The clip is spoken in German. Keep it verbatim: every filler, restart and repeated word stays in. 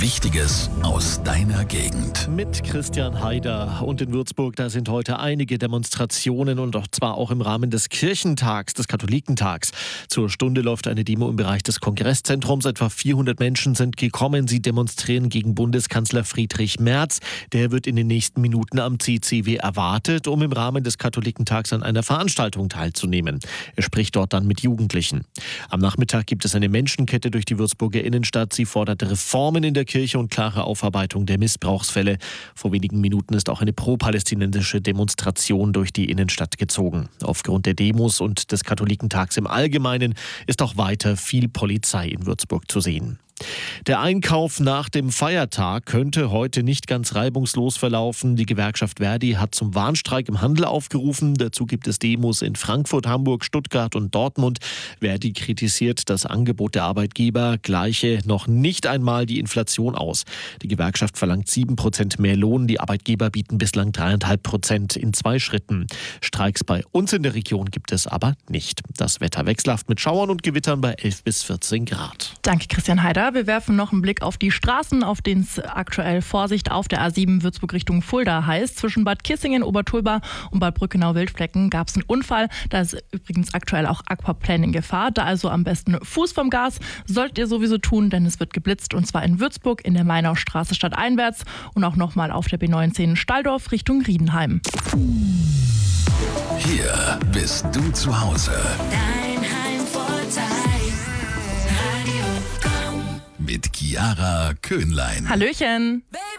Wichtiges aus deiner Gegend. Mit Christian Haider. Und in Würzburg, da sind heute einige Demonstrationen und auch zwar auch im Rahmen des Kirchentags, des Katholikentags. Zur Stunde läuft eine Demo im Bereich des Kongresszentrums. Etwa vierhundert Menschen sind gekommen. Sie demonstrieren gegen Bundeskanzler Friedrich Merz. Der wird in den nächsten Minuten am C C W erwartet, um im Rahmen des Katholikentags an einer Veranstaltung teilzunehmen. Er spricht dort dann mit Jugendlichen. Am Nachmittag gibt es eine Menschenkette durch die Würzburger Innenstadt. Sie fordert Reformen in der Kirche und klare Aufarbeitung der Missbrauchsfälle. Vor wenigen Minuten ist auch eine pro-palästinensische Demonstration durch die Innenstadt gezogen. Aufgrund der Demos und des Katholikentags im Allgemeinen ist auch weiter viel Polizei in Würzburg zu sehen. Der Einkauf nach dem Feiertag könnte heute nicht ganz reibungslos verlaufen. Die Gewerkschaft Verdi hat zum Warnstreik im Handel aufgerufen. Dazu gibt es Demos in Frankfurt, Hamburg, Stuttgart und Dortmund. Verdi kritisiert das Angebot der Arbeitgeber, gleiche noch nicht einmal die Inflation aus. Die Gewerkschaft verlangt sieben Prozent mehr Lohn. Die Arbeitgeber bieten bislang drei Komma fünf Prozent in zwei Schritten. Streiks bei uns in der Region gibt es aber nicht. Das Wetter wechselhaft mit Schauern und Gewittern bei elf bis vierzehn Grad. Danke, Christian Haider. Wir werfen noch einen Blick auf die Straßen, auf denen es aktuell Vorsicht auf der A sieben Würzburg Richtung Fulda heißt. Zwischen Bad Kissingen, Obertulba und Bad Brückenau-Wildflecken gab es einen Unfall. Da ist übrigens aktuell auch Aquaplaning in Gefahr. Da also am besten Fuß vom Gas. Solltet ihr sowieso tun, denn es wird geblitzt. Und zwar in Würzburg, in der Mainaustraße stadteinwärts und auch nochmal auf der B neunzehn Stalldorf Richtung Riedenheim. Hier bist du zu Hause. Dein Heimvorteil. Radio Komm. Mit Chiara Köhnlein. Hallöchen! Baby.